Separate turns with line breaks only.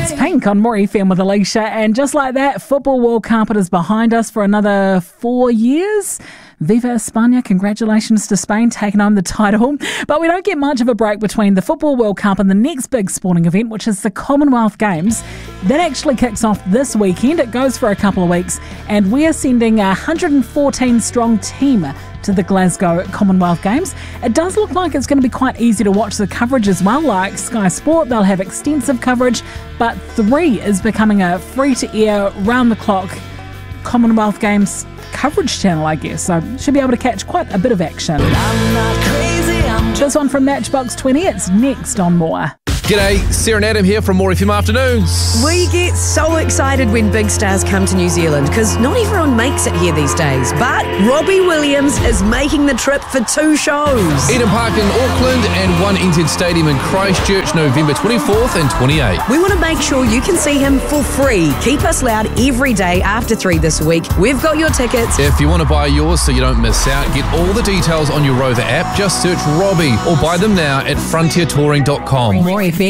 It's Pink on More FM with Alicia, and just like that, Football World Cup is behind us for another 4 years. Viva España, congratulations to Spain taking home the title. But we don't get much of a break between the Football World Cup and the next big sporting event, which is the Commonwealth Games. That actually kicks off this weekend. It goes for a couple of weeks, and we're sending a 114-strong team to the Glasgow Commonwealth Games. It does look like it's going to be quite easy to watch the coverage as well, like Sky Sport. They'll have extensive coverage, but 3 is becoming a free-to-air, round-the-clock Commonwealth Games coverage channel, I guess, so should be able to catch quite a bit of action. This one from Matchbox 20, it's next on More.
G'day, Sarah and Adam here from More FM Afternoons.
We get so excited when big stars come to New Zealand because not everyone makes it here these days. But Robbie Williams is making the trip for 2 shows.
Eden Park in Auckland and One NZ Stadium in Christchurch, November 24th and 28th.
We want to make sure you can see him for free. Keep us loud every day after 3 this week. We've got your tickets.
If you want to buy yours so you don't miss out, get all the details on your Rover app. Just search Robbie or buy them now at frontiertouring.com.
More FM